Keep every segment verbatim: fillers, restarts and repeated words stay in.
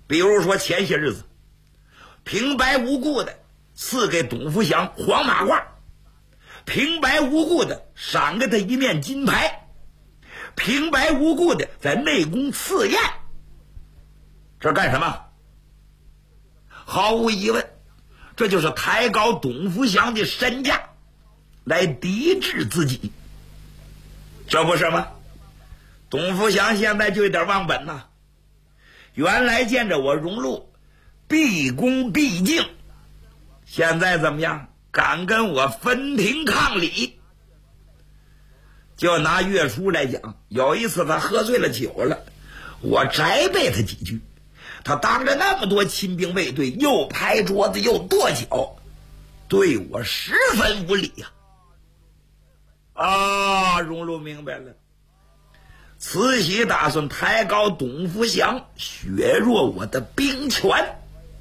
比如说前些日子平白无故的赐给董福祥黄马褂，平白无故的赏给他一面金牌，平白无故的在内宫赐宴，这干什么？毫无疑问，这就是抬高董福祥的身价，来抵制自己，这不是吗？董福祥现在就有点忘本呐。原来见着我荣禄毕恭毕敬，现在怎么样？敢跟我分庭抗礼。就拿月初来讲，有一次他喝醉了酒了，我宅备他几句，他当着那么多亲兵卫队，又拍桌子又跺脚，对我十分无礼呀、啊！啊，荣禄明白了，慈禧打算抬高董福祥，削弱我的兵权。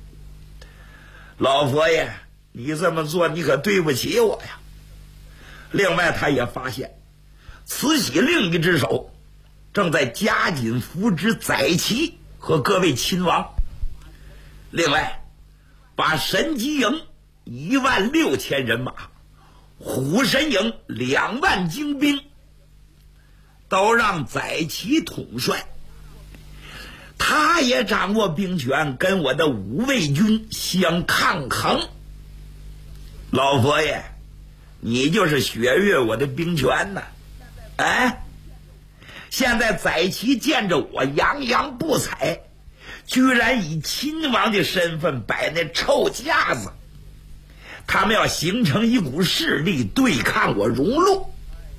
老佛爷，你这么做你可对不起我呀。另外他也发现慈禧另一只手正在加紧扶植载祺和各位亲王，另外把神机营一万六千人马，虎神营两万精兵都让载祺统帅，他也掌握兵权，跟我的五卫军相抗衡。老佛爷，你就是削弱我的兵权呢！哎，现在载祺见着我洋洋不睬，居然以亲王的身份摆那臭架子，他们要形成一股势力对抗我荣禄。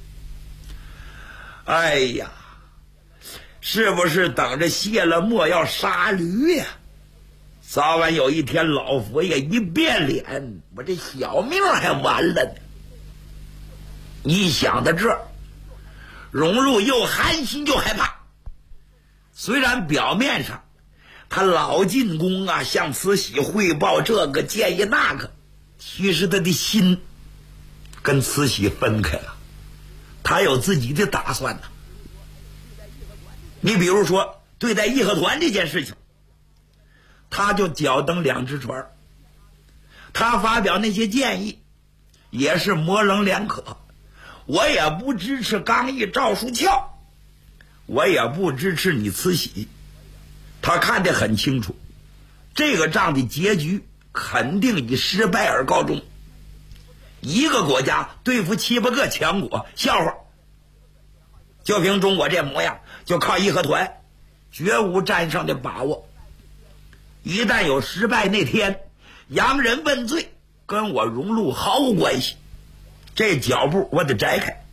哎呀，是不是等着卸了磨要杀驴呀？早晚有一天老佛爷一变脸，我这小命还完了呢。一想到这儿，荣禄又寒心又害怕。虽然表面上他老进宫啊，向慈禧汇报这个建议那个，其实他的心跟慈禧分开了，他有自己的打算呢。你比如说对待义和团这件事情，他就脚蹬两只船，他发表那些建议也是模棱两可。我也不支持刚毅赵树翘，我也不支持你慈禧。他看得很清楚，这个仗的结局肯定以失败而告终。一个国家对付七八个强国，笑话。就凭中国这模样，就靠义和团绝无战胜的把握。一旦有失败那天，洋人问罪跟我荣禄毫无关系，这脚步我得摘开。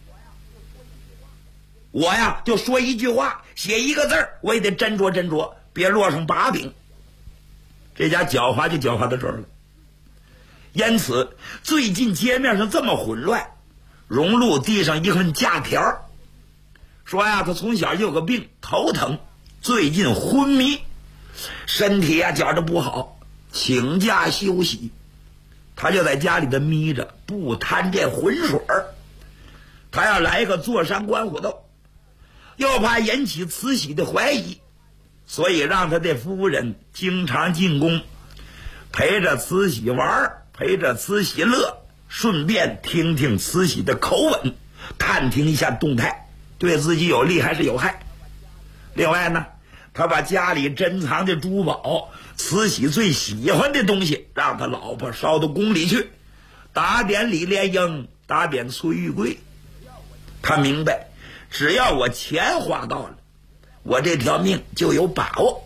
我呀就说一句话，写一个字儿，我也得斟酌斟酌，别落上把柄。这家狡猾就狡猾到这儿了。因此最近街面上这么混乱，荣禄递上一份假条，说呀他从小就有个病，头疼，最近昏迷，身体呀觉着不好，请假休息。他就在家里头眯着，不贪这浑水儿。他要来个坐山观虎斗，又怕引起慈禧的怀疑，所以让他的夫人经常进宫，陪着慈禧玩，陪着慈禧乐，顺便听听慈禧的口吻，探听一下动态，对自己有利还是有害。另外呢，他把家里珍藏的珠宝，慈禧最喜欢的东西，让他老婆烧到宫里去，打点李莲英，打点崔玉贵。他明白，只要我钱花到了，我这条命就有把握。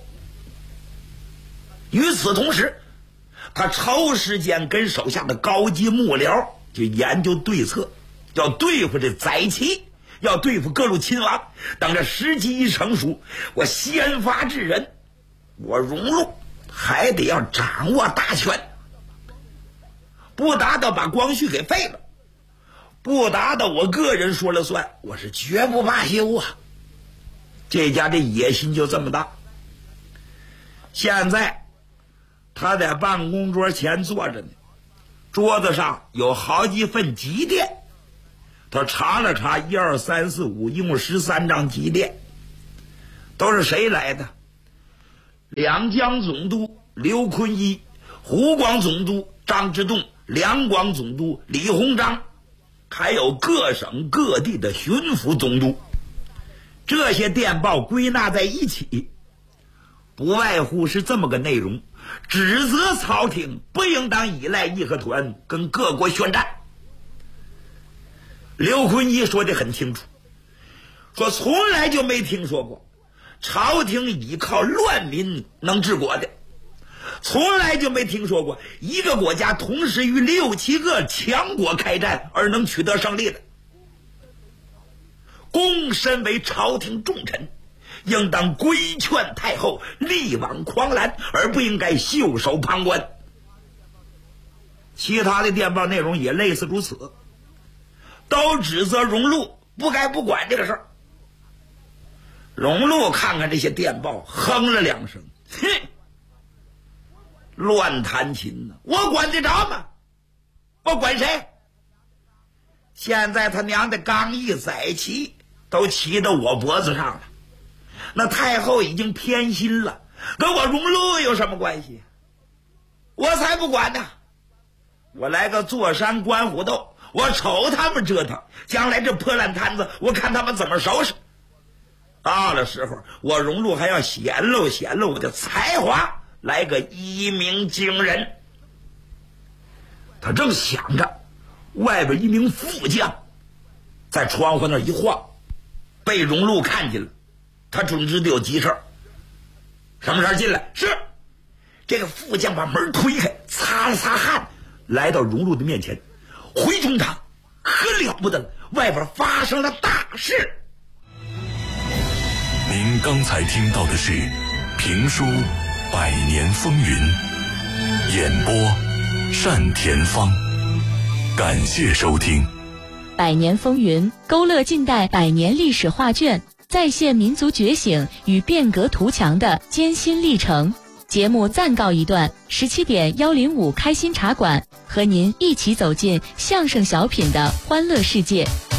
与此同时，他抽时间跟手下的高级幕僚就研究对策，要对付这载祺，要对付各路亲王。等着时机一成熟，我先发制人，我荣禄还得要掌握大权，不达到把光绪给废了，不达到我个人说了算，我是绝不罢休啊！这家这野心就这么大。现在他在办公桌前坐着呢，桌子上有好几份急电，他查了查一二三四五，一共十三张急电，都是谁来的？ 两江总督刘坤一、湖广总督张之洞、两广总督李鸿章，还有各省各地的巡抚总督，这些电报归纳在一起，不外乎是这么个内容：指责朝廷不应当依赖义和团跟各国宣战。刘坤一说得很清楚，说从来就没听说过朝廷依靠乱民能治国的，从来就没听说过一个国家同时与六七个强国开战而能取得胜利的。公身为朝廷重臣，应当规劝太后力挽狂澜，而不应该袖手旁观。其他的电报内容也类似如此，都指责荣禄不该不管这个事儿。荣禄看看这些电报，哼了两声，哼，乱弹琴呢，我管得着吗？我管谁？现在他娘的刚一宰旗都骑到我脖子上了，那太后已经偏心了，跟我荣禄有什么关系？我才不管呢！我来个坐山观虎斗，我瞅他们折腾，将来这破烂摊子我看他们怎么收拾。到了时候我荣禄还要显露显露我的才华，来个一鸣惊人。他正想着，外边一名副将在窗户那一晃，被荣禄看见了，他准知道有急事。什么事进来？是。这个副将把门推开，擦了擦汗，来到荣禄的面前。回中堂，可了不得了，外边发生了大事。 您刚才听到的是评书《百年风云》，演播单田芳。感谢收听。 百年风云，勾勒近代百年历史画卷，再现民族觉醒与变革图强的艰辛历程。节目暂告一段，十七点幺零五开心茶馆和您一起走进相声小品的欢乐世界。